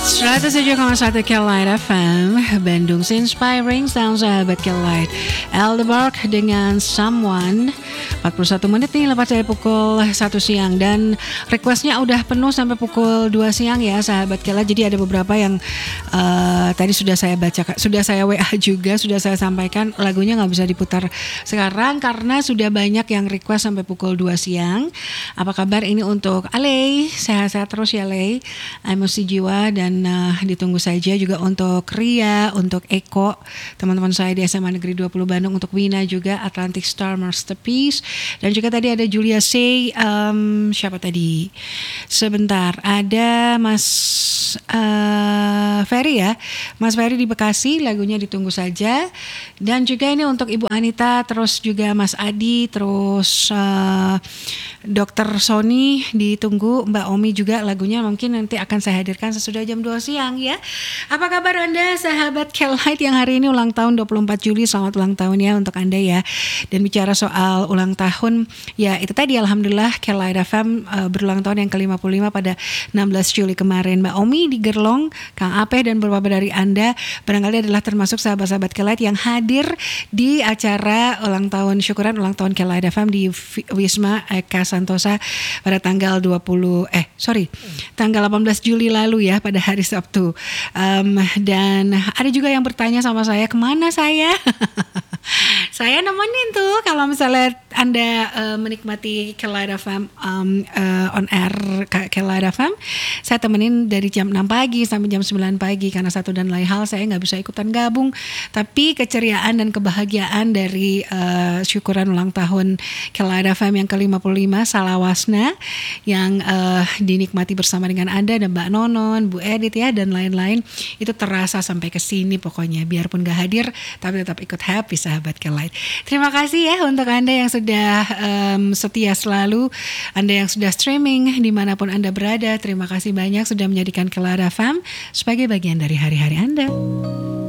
107,1 Kelight FM Bandung Inspiring Sound sahabat Kelight. Eldeberg dengan Someone. 41 menit nih lepas dari pukul 1 siang. Dan requestnya udah penuh sampai pukul 2 siang ya sahabat Kelight. Jadi ada beberapa yang tadi sudah saya baca, sudah saya WA juga, sudah saya sampaikan lagunya gak bisa diputar sekarang karena sudah banyak yang request sampai pukul 2 siang. Apa kabar ini untuk Alei? Sehat-sehat terus ya Alei. Emosi jiwa dan ditunggu saja juga untuk Ria, untuk Eko, teman-teman saya di SMA Negeri 20 Bandung, untuk Wina juga, Atlantic Star Masterpiece, dan juga tadi ada Julia Say, siapa tadi? Sebentar, ada Mas Ferry ya, Mas Ferry di Bekasi, lagunya ditunggu saja, dan juga ini untuk Ibu Anita, terus juga Mas Adi, terus Dr. Sony ditunggu, Mbak Omi juga lagunya mungkin nanti akan saya hadirkan sesudah jam 2 siang ya. Apa kabar Anda sahabat Kelight yang hari ini ulang tahun 24 Juli, selamat ulang tahun ya untuk Anda ya. Dan bicara soal ulang tahun, ya itu tadi alhamdulillah Kelight FM berulang tahun yang ke-55 pada 16 Juli kemarin. Mbak Omi di Gerlong, Kang Apeh dan beberapa dari Anda barangkali adalah termasuk sahabat-sahabat Kelight yang hadir di acara ulang tahun, syukuran ulang tahun Kelight FM di Wisma Eka Santosa pada tanggal 18 Juli lalu ya, pada hari Sabtu. Dan ada juga yang bertanya sama saya, kemana saya? Saya nemenin tuh kalau misalnya Anda menikmati Kelight FM on air Kelight FM, saya temenin dari jam 6 pagi sampai jam 9 pagi karena satu dan lain hal saya nggak bisa ikutan gabung, tapi keceriaan dan kebahagiaan dari syukuran ulang tahun Kelight FM yang ke-55 Salawasna yang dinikmati bersama dengan Anda dan Mbak Nonon, Bu Edit ya dan lain-lain, itu terasa sampai ke sini pokoknya, biarpun gak hadir tapi tetap ikut happy sahabat Kelight. Terima kasih ya untuk Anda yang sudah setia selalu, Anda yang sudah streaming dimanapun Anda berada, terima kasih banyak sudah menjadikan Kelight FM sebagai bagian dari hari-hari Anda.